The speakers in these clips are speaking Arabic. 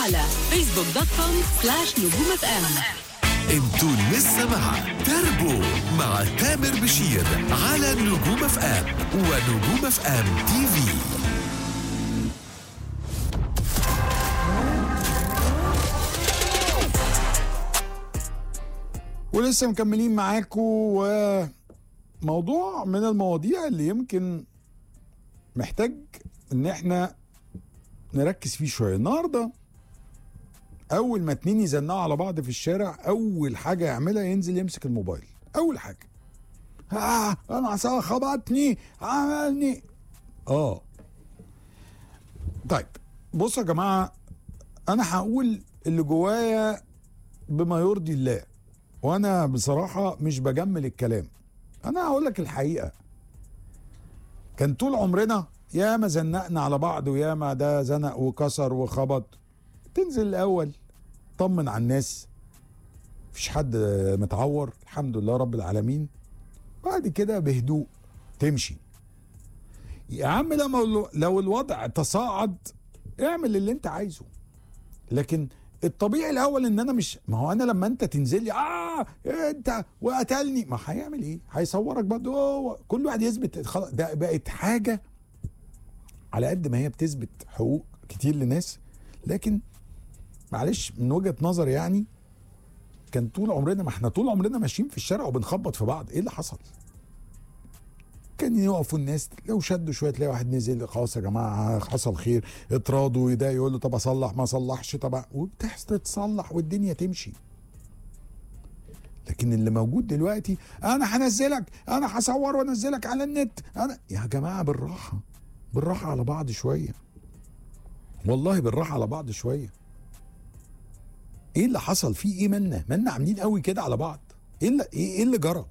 على facebook.com/نجوم اف ام. انتوا لسه مع تربو مع تامر بشير على نجوم اف ام ونجوم اف ام تي في. ولسه مكملين معاكم، وموضوع من المواضيع اللي يمكن محتاج ان احنا نركز فيه شويه النهارده. اول ما اتنين يزنقوا على بعض في الشارع، اول حاجه يعملها ينزل يمسك الموبايل. اول حاجه انا خبطني عملني. طيب بصوا يا جماعه، انا هقول اللي جوايا بما يرضي الله، وانا بصراحه مش بجمل الكلام. انا هقول لك الحقيقه، كان طول عمرنا يا ما زنقنا على بعض ويا ما ده زنق وكسر وخبط. تنزل الاول طمن على الناس، مفيش حد متعور الحمد لله رب العالمين. بعد كده بهدوء تمشي. يا عم لو الوضع تصاعد اعمل اللي انت عايزه، لكن الطبيعي الاول ان انا مش، ما هو انا لما انت تنزل لي انت وقتلني، ما هيعمل ايه؟ هيصورك برضه. كل واحد يثبت. خلاص ده بقت حاجه على قد ما هي بتثبت حقوق كتير لناس، لكن معلش من وجهه نظر يعني كان طول عمرنا، ما احنا طول عمرنا ماشيين في الشارع وبنخبط في بعض. ايه اللي حصل؟ كان يقفوا الناس لو شدوا شويه تلاقي واحد نزل، خلاص يا جماعه حصل خير، اتراضوا، ده يقول له طب اصلح ما صلحش طبعا، وبتتصلح والدنيا تمشي. لكن اللي موجود دلوقتي انا هنزلك، انا هصور وانزلك على النت، انا يا جماعه بالراحه، بالراحه على بعض شويه، والله بالراحه على بعض شويه. ايه اللي حصل؟ فيه ايه؟ منا عاملين قوي كده على بعض. ايه اللي جرى؟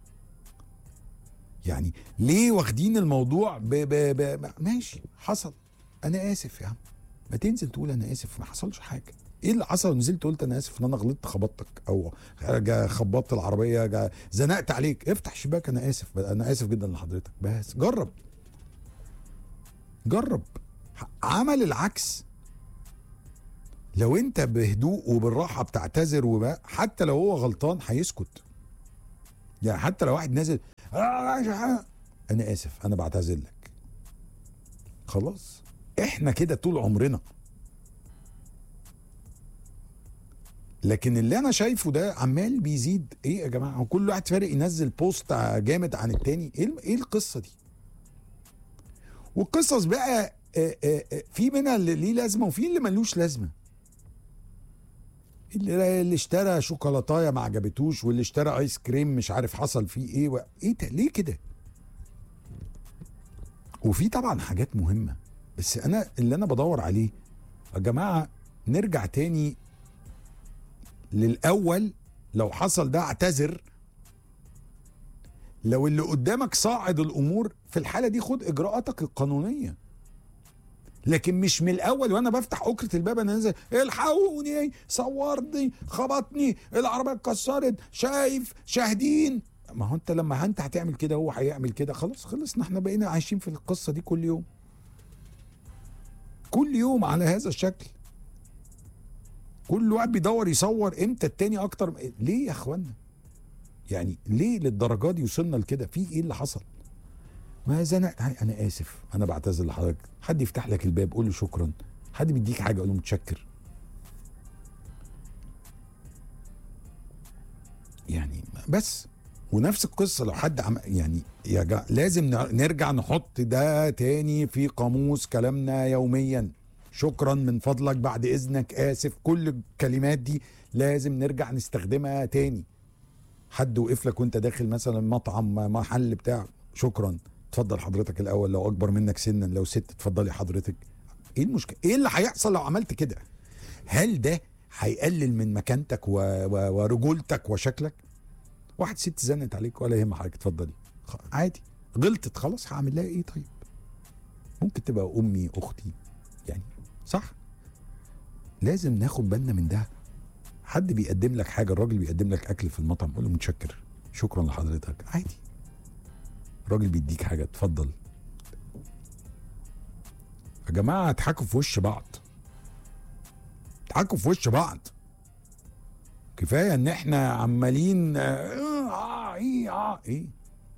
يعني ليه واخدين الموضوع ماشي حصل، انا اسف يا عم، ما تنزل تقول انا اسف، ما حصلش حاجه. ايه اللي حصل؟ نزلت قلت انا اسف ان انا غلطت خبطتك، او خبطت العربيه، زنقت عليك، افتح شباك انا اسف، انا اسف جدا لحضرتك. بس جرب عمل العكس. لو انت بهدوء وبالراحه بتعتذر حتى لو هو غلطان هيسكت. يعني حتى لو واحد نازل انا اسف انا بعتذر لك، خلاص احنا كده طول عمرنا. لكن اللي انا شايفه ده عمال بيزيد. ايه يا جماعه؟ وكل واحد فارق ينزل بوست جامد عن التاني. ايه القصه دي؟ والقصص بقى في منها اللي ليه لازمه وفي اللي ملوش لازمه. اللي اشترى شوكولاتايه ما عجبتوش، واللي اشترى ايس كريم مش عارف حصل فيه ايه ايه ده؟ ليه كده؟ وفي طبعا حاجات مهمه، بس انا اللي انا بدور عليه يا جماعه نرجع تاني للاول. لو حصل ده اعتذر. لو اللي قدامك صاعد الامور، في الحاله دي خد اجراءاتك القانونيه، لكن مش من الاول وانا بفتح اكره الباب انا نازل الحقوني صورني خبطني العربيه اتكسرت شاهدين. ما هو انت لما انت هتعمل كده هو هيعمل كده، خلاص خلصنا. احنا بقينا عايشين في القصه دي كل يوم على هذا الشكل. كل واحد بيدور يصور امتى التاني اكتر. ليه يا اخوانا؟ يعني ليه للدرجه دي وصلنا لكده؟ في ايه اللي حصل؟ ما زنقت، انا اسف انا بعتذر لحضرتك. حد يفتح لك الباب قول له شكرا، حد بيديك حاجه قول له متشكر. يعني بس. ونفس القصه لو حد يعني لازم نرجع نحط ده تاني في قاموس كلامنا يوميا. شكرا، من فضلك، بعد اذنك، اسف، كل الكلمات دي لازم نرجع نستخدمها تاني. حد وقف لك وانت داخل مثلا مطعم محل بتاع، شكرا، اتفضل حضرتك الاول، لو اكبر منك سنا، لو ست اتفضلي حضرتك. ايه المشكله؟ ايه اللي هيحصل لو عملت كده؟ هل ده هيقلل من مكانتك ورجولتك وشكلك؟ واحد ست زنت عليك ولا يهم حضرتك، اتفضلي عادي، غلطت خلاص، هعمل لها ايه؟ طيب ممكن تبقى امي اختي يعني، صح؟ لازم ناخد بالنا من ده. حد بيقدم لك حاجه، الراجل بيقدم لك اكل في المطعم قول له متشكر شكرا لحضرتك، عادي. الراجل بيديك حاجه اتفضل. يا جماعه اضحكوا في وش بعض، اضحكوا في وش بعض. كفايه ان احنا عمالين ايه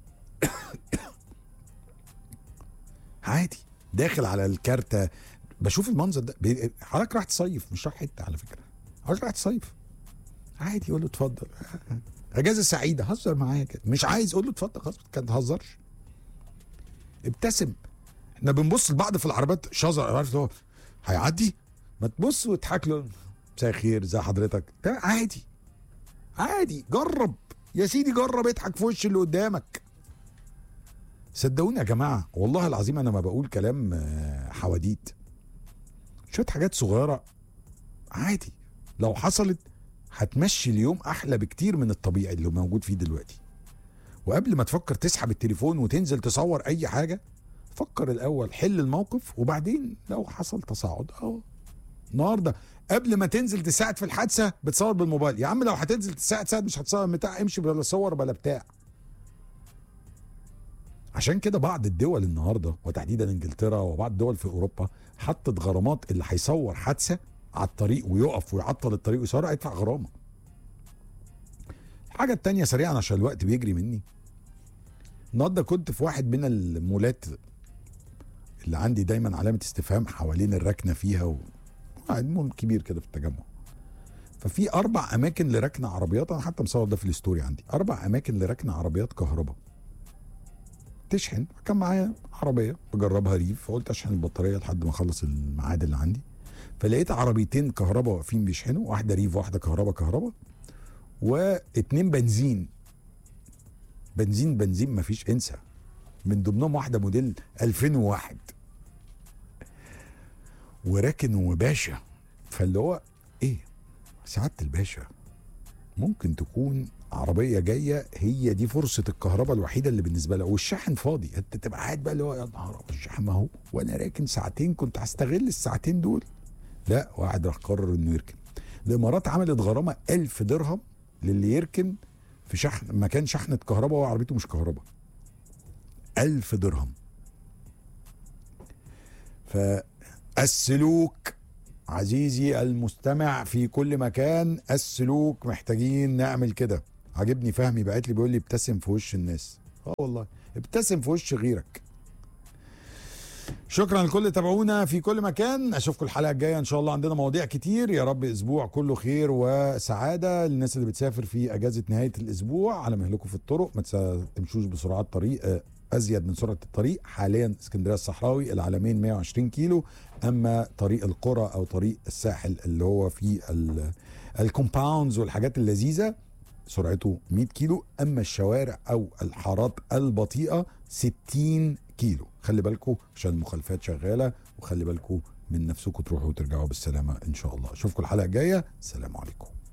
عادي داخل على الكارتة. بشوف المنظر ده حضرتك راح تصيف مش راح حته على فكره، حضرتك راح تصيف عادي يقول له اتفضل اجازه سعيده، هزر معايا كده. مش عايز قول له اتفضل خلاص، ما تهزرش، ابتسم. احنا بنبص لبعض في العربيات شظر، عارف هو هيعدي، ما تبص وتضحك له مساء الخير ازي حضرتك، عادي عادي. جرب يا سيدي، جرب اضحك في وش اللي قدامك. صدقوني يا جماعه والله العظيم انا ما بقول كلام حواديت، شويه حاجات صغيره عادي لو حصلت هتمشي اليوم احلى بكتير من الطبيعي اللي موجود فيه دلوقتي. وقبل ما تفكر تسحب التليفون وتنزل تصور اي حاجه، فكر الاول، حل الموقف، وبعدين لو حصل تصاعد النهارده قبل ما تنزل تساعد في الحادثه بتصور بالموبايل. يا عم لو هتنزل تساعد مش هتصور بتاع، امشي بلا صور بلا بتاع. عشان كده بعض الدول النهارده وتحديدا انجلترا وبعض الدول في اوروبا حطت غرامات، اللي هيصور حادثه على الطريق ويقف ويعطل الطريق ويصور هيدفع غرامه. الحاجه التانيه سريعا عشان الوقت بيجري مني، النهارده كنت في واحد من المولات اللي عندي دايما علامه استفهام حوالين الركنه فيها، مول كبير كده في التجمع. ففي 4 اماكن لركن عربيات، انا حتى مصور ده في الستوري عندي، 4 اماكن لركن عربيات كهرباء تشحن. كان معايا عربيه بجربها ريف، فقلت اشحن البطاريه لحد ما اخلص الميعاد اللي عندي. فلقيت عربيتين كهرباء واقفين بيشحنوا، واحده ريف واحده كهرباء، و2 بنزين مفيش انسى، من ضمنهم واحده موديل 2001 وراكن وباشا. فاللي هو ايه سعاده الباشا، ممكن تكون عربيه جايه هي دي فرصه الكهرباء الوحيده اللي بالنسبه لها، والشاحن فاضي، انت تبقى قاعد بقى اللي هو يا نهار ابيض الشاحن ما هو، وانا راكن ساعتين كنت هستغل الساعتين دول. لا، واحد راح قرر انه يركن. الامارات عملت غرامه 1000 درهم للي يركن في مكان شحنه كهرباء وعربيته مش كهرباء. 1000 درهم. فالسلوك عزيزي المستمع في كل مكان، السلوك محتاجين نعمل كده. عجبني فهمي بعت لي بيقول لي ابتسم في وش الناس. والله ابتسم في وش غيرك. شكرا لكل اللي تابعونا في كل مكان، اشوفكم الحلقه الجايه ان شاء الله، عندنا مواضيع كتير. يا رب اسبوع كله خير وسعاده للناس اللي بتسافر في اجازه نهايه الاسبوع. على مهلكم في الطرق، ما تمشوش بسرعات طريق ازيد من سرعه الطريق. حاليا اسكندريه الصحراوي العلمين 120 كيلو، اما طريق القرى او طريق الساحل اللي هو فيه الكومباوندز والحاجات اللذيذه سرعته 100 كيلو، اما الشوارع او الحارات البطيئه 60 كيلو. خلي بالكم عشان المخالفات شغاله، وخلي بالكم من نفسكم تروحوا وترجعوا بالسلامه ان شاء الله. اشوفكم الحلقه الجايه، السلام عليكم.